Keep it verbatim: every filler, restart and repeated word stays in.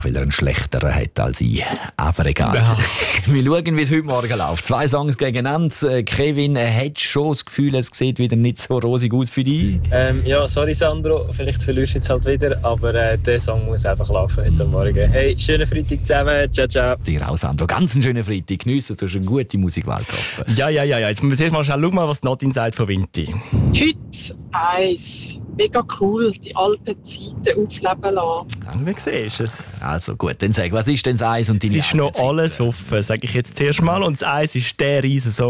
weil er einen schlechteren hat als ich. Aber egal. Ja. Wir schauen, wie es heute Morgen läuft. Zwei Songs gegeneinander. Kevin, hat schon das Gefühl, es sieht wieder nicht so rosig aus für dich? Ähm, ja, sorry Sandro, vielleicht verlierst du jetzt halt wieder, aber äh, der Song muss einfach laufen heute Morgen. Hey, schönen Freitag zusammen. Ciao, ciao. Dir auch, Sandro. Ganz einen schönen Freitag. Geniessen, du hast eine gute Musikwahl getroffen. Ja, ja, ja, ja. Jetzt müssen wir erst mal schnell schauen, was Nadine sagt von Vinti. Heute Eis. Mega cool, die alten Zeiten aufleben lassen. Ja, wie siehst du es? Also gut, dann sag, was ist denn das Eis und deine Es ist noch alles offen, sage ich jetzt zuerst mal. Und das Eis ist der riesen Song